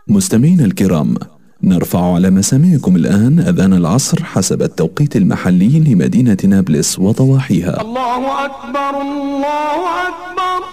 مستمعينا الكرام، نرفع على مسامعكم الآن أذان العصر حسب التوقيت المحلي لمدينة نابلس وضواحيها. الله أكبر الله أكبر.